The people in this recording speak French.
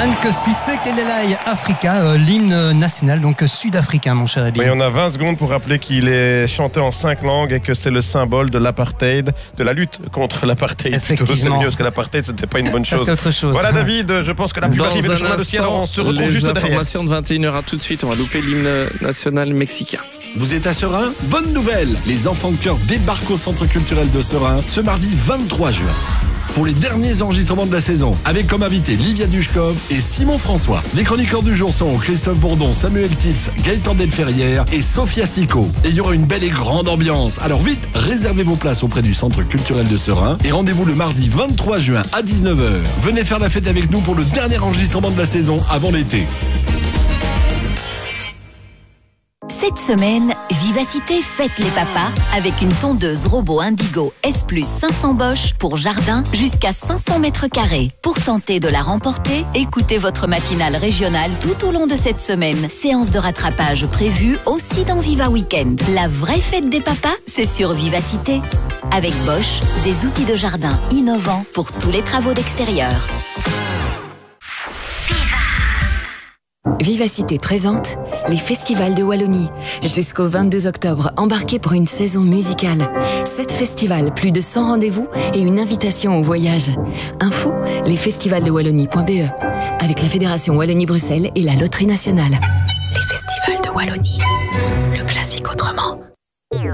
Anke Cissé Kelelai Africa, l'hymne national donc sud-africain, mon cher Ebi. Oui, on a 20 secondes pour rappeler qu'il est chanté en 5 langues et que c'est le symbole de l'apartheid, de la lutte contre l'apartheid. Plutôt, c'est mieux parce que l'apartheid, c'était pas une bonne chose. C'est autre chose. Voilà, David, je pense que la pub arrive et le journal aussi. Alors on se retrouve juste derrière. Les informations de 21h à tout de suite. On va louper l'hymne national mexicain. Vous êtes à Seraing? Bonne nouvelle! Les enfants de chœur débarquent au centre culturel de Seraing ce mardi 23 juin. Pour les derniers enregistrements de la saison, avec comme invité Livia Dushkov et Simon François. Les chroniqueurs du jour sont Christophe Bourdon, Samuel Titz, Gaëtan Delferrière et Sophia Sico. Et il y aura une belle et grande ambiance. Alors vite, réservez vos places auprès du centre culturel de Seraing et rendez-vous le mardi 23 juin à 19h. Venez faire la fête avec nous pour le dernier enregistrement de la saison avant l'été. Cette semaine, Vivacité fête les papas avec une tondeuse robot Indigo S+ 500 Bosch pour jardin jusqu'à 500 mètres carrés. Pour tenter de la remporter, écoutez votre matinale régionale tout au long de cette semaine. Séance de rattrapage prévue aussi dans Viva Weekend. La vraie fête des papas, c'est sur Vivacité. Avec Bosch, des outils de jardin innovants pour tous les travaux d'extérieur. Vivacité présente les festivals de Wallonie. Jusqu'au 22 octobre, embarquez pour une saison musicale. 7 festivals, plus de 100 rendez-vous et une invitation au voyage. Info, lesfestivalsdewallonie.be. Avec la Fédération Wallonie-Bruxelles et la Loterie Nationale. Les festivals de Wallonie. Le classique autrement.